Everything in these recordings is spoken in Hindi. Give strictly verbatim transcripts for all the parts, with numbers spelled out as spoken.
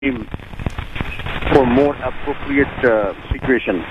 for more appropriate uh, situation?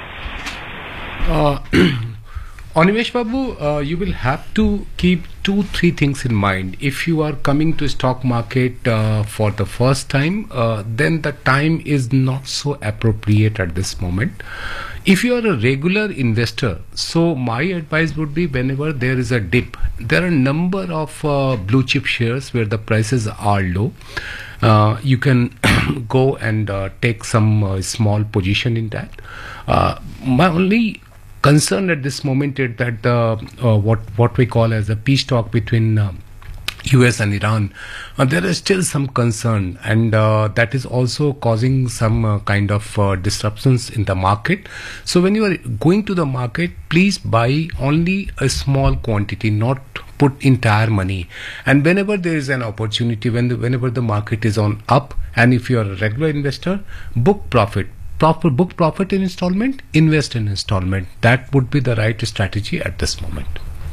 Uh, Animesh Babu, uh, you will have to keep two, three things in mind. If you are coming to stock market uh, for the first time, uh, then the time is not so appropriate at this moment. If you are a regular investor, so my advice would be whenever there is a dip, there are a number of uh, blue chip shares where the prices are low. Uh, you can go and uh, take some uh, small position in that. Uh, my only concern at this moment is that uh, uh, what what we call as a peace talk between uh, U S and Iran, uh, there is still some concern, and uh, that is also causing some uh, kind of uh, disruptions in the market. So when you are going to the market, please buy only a small quantity, not put entire money. And whenever there is an opportunity, when the, whenever the market is on up, and if you are a regular investor, book profit. Proper book profit in installment, invest in installment. That would be the right strategy at this moment.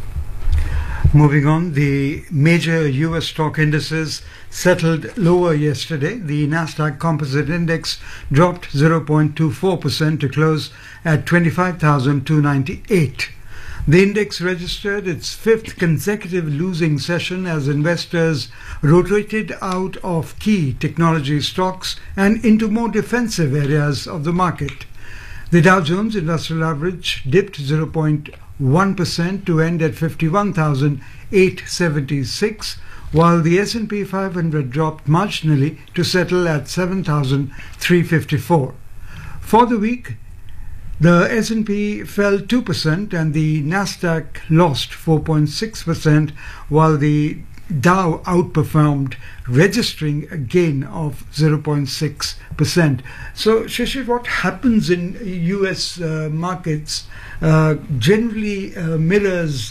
Moving on, the major U S stock indices settled lower yesterday. The Nasdaq Composite Index dropped zero point two four percent to close at twenty-five thousand two hundred ninety-eight. The index registered its fifth consecutive losing session as investors rotated out of key technology stocks and into more defensive areas of the market. The Dow Jones Industrial Average dipped zero point one percent to end at fifty-one thousand eight hundred seventy-six, while the S and P five hundred dropped marginally to settle at seven thousand three hundred fifty-four. For the week, the S and P fell two percent and the Nasdaq lost four point six percent, while the Dow outperformed, registering a gain of zero point six percent. So, Shishir, what happens in U S uh, markets uh, generally uh, mirrors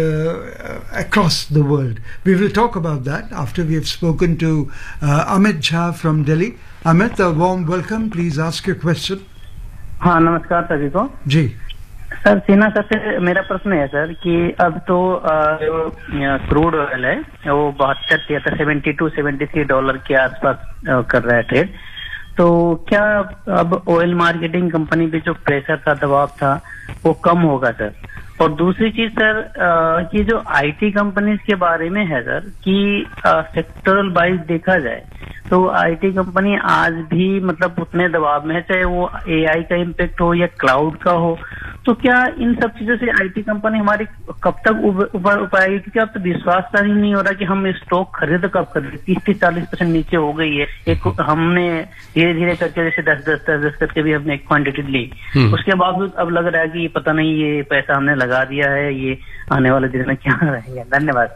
uh, across the world. We will talk about that after we have spoken to uh, Amit Jha from Delhi. Amit, a warm welcome. Please ask your question. हाँ, नमस्कार सभी को जी सर। सीना सर से मेरा प्रश्न है सर कि अब तो जो क्रूड ऑयल है वो बहत्तर तिहत्तर seventy two seventy three dollar के आसपास कर रहा है ट्रेड, तो क्या अब ऑयल मार्केटिंग कंपनी पे जो प्रेशर था, दबाव था, वो कम होगा सर? और दूसरी चीज सर, कि जो आईटी कंपनीज के बारे में है सर कि सेक्टरल वाइज देखा जाए तो आईटी कंपनी आज भी मतलब उतने दबाव में है, चाहे वो एआई का इम्पैक्ट हो या क्लाउड का हो, तो क्या इन सब चीजों से आईटी कंपनी हमारी कब तक ऊपर पाएगी? क्योंकि अब तो विश्वास ही नहीं हो रहा कि हम स्टॉक खरीद कब खरीदे। तीस से चालीस परसेंट नीचे हो गई है। एक हमने धीरे धीरे करके जैसे दस दस दस दस करके भी हमने एक क्वांटिटी ली, उसके बावजूद अब लग रहा है कि पता नहीं ये पैसा हमने लगा दिया है, ये आने वाले दिन में क्या रहेगा। धन्यवाद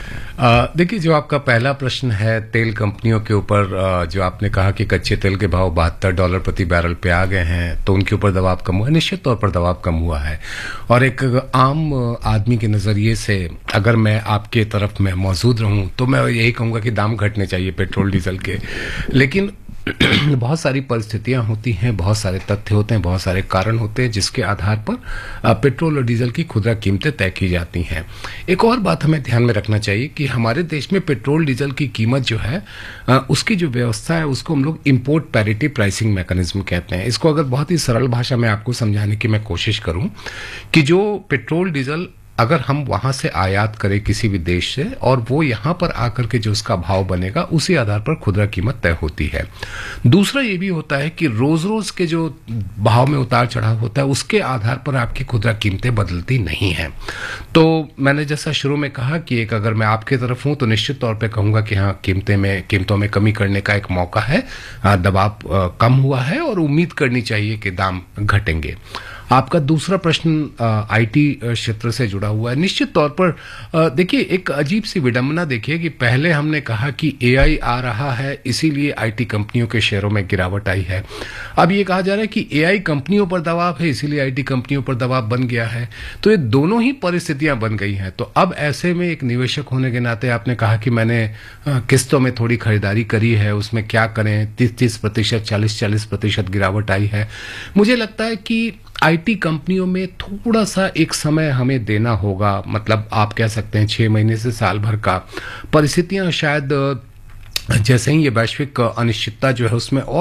सर। देखिए, जो आपका पहला प्रश्न है तेल कंपनियों के ऊपर, जो आपने कहा कि कच्चे तेल के भाव बहत्तर डॉलर प्रति बैरल पे आ गए हैं, तो उनके ऊपर दबाव कम हुआ है। निश्चित तौर पर दबाव कम हुआ है, और एक आम आदमी के नजरिए से अगर मैं आपके तरफ में मौजूद रहूं तो मैं यही कहूंगा कि दाम घटने चाहिए पेट्रोल डीजल के। लेकिन बहुत सारी परिस्थितियां होती हैं, बहुत सारे तथ्य होते हैं, बहुत सारे कारण होते हैं जिसके आधार पर पेट्रोल और डीजल की खुदरा कीमतें तय की जाती हैं। एक और बात हमें ध्यान में रखना चाहिए कि हमारे देश में पेट्रोल डीजल की कीमत जो है, उसकी जो व्यवस्था है उसको हम लोग इंपोर्ट पैरिटी प्राइसिंग मैकेनिज्म कहते हैं। इसको अगर बहुत ही सरल भाषा में आपको समझाने की मैं कोशिश करूं कि जो पेट्रोल डीजल अगर हम वहां से आयात करें किसी भी देश से, और वो यहां पर आकर के जो उसका भाव बनेगा उसी आधार पर खुदरा कीमत तय होती है। दूसरा ये भी होता है कि रोज रोज के जो भाव में उतार चढ़ाव होता है उसके आधार पर आपकी खुदरा कीमतें बदलती नहीं हैं। तो मैंने जैसा शुरू में कहा कि एक अगर मैं आपके तरफ हूं तो निश्चित तौर पर कहूंगा कि हाँ, कीमतें में कीमतों में कमी करने का एक मौका है, दबाव कम हुआ है और उम्मीद करनी चाहिए कि दाम घटेंगे। आपका दूसरा प्रश्न आईटी क्षेत्र से जुड़ा हुआ है। निश्चित तौर पर देखिए, एक अजीब सी विडंबना देखिए कि पहले हमने कहा कि एआई आ रहा है इसीलिए आईटी कंपनियों के शेयरों में गिरावट आई है। अब ये कहा जा रहा है कि एआई कंपनियों पर दबाव है इसीलिए आईटी कंपनियों पर दबाव बन गया है। तो ये दोनों ही परिस्थितियां बन गई हैं। तो अब ऐसे में एक निवेशक होने के नाते आपने कहा कि मैंने किस्तों में थोड़ी खरीदारी करी है, उसमें क्या करें, तीस तीस प्रतिशत चालीस चालीस प्रतिशत गिरावट आई है। मुझे लगता है कि आईटी कंपनियों में थोड़ा सा एक समय हमें देना होगा, मतलब आप कह सकते हैं छह महीने से साल भर का। परिस्थितियां शायद जैसे ही ये वैश्विक अनिश्चितता जो है उसमें